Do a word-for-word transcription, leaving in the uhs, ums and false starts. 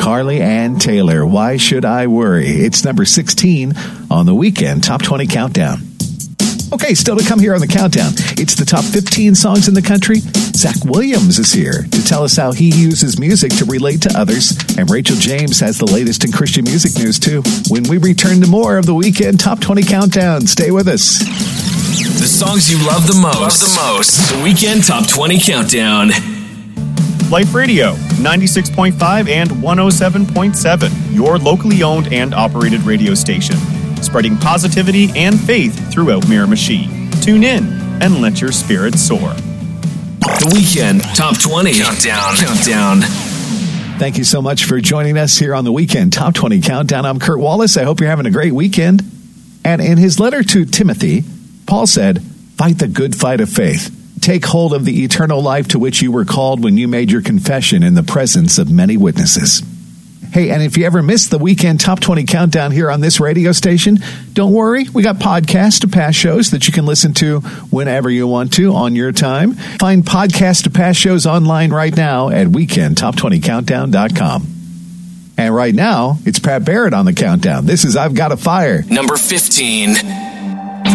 Carly Ann Taylor, Why Should I Worry? It's number sixteen on the Weekend Top twenty Countdown. Okay, still to come here on the countdown. It's the top fifteen songs in the country. Zach Williams is here to tell us how he uses music to relate to others. And Rachel James has the latest in Christian music news, too. When we return to more of the Weekend Top twenty Countdown, stay with us. The songs you love the most. Love the most. The Weekend Top twenty Countdown. Life Radio, ninety-six point five and one oh seven point seven, your locally owned and operated radio station, spreading positivity and faith throughout Miramichi. Tune in and let your spirit soar. The Weekend Top twenty Countdown. Countdown. Thank you so much for joining us here on the Weekend Top twenty Countdown. I'm Kurt Wallace. I hope you're having a great weekend. And in his letter to Timothy, Paul said, fight the good fight of faith. Take hold of the eternal life to which you were called when you made your confession in the presence of many witnesses. Hey, and if you ever missed the Weekend Top twenty Countdown here on this radio station, don't worry. We got podcasts to past shows that you can listen to whenever you want to on your time. Find podcasts to past shows online right now at weekend top twenty countdown dot com. And right now, it's Pat Barrett on the countdown. This is I've Got a Fire. Number fifteen.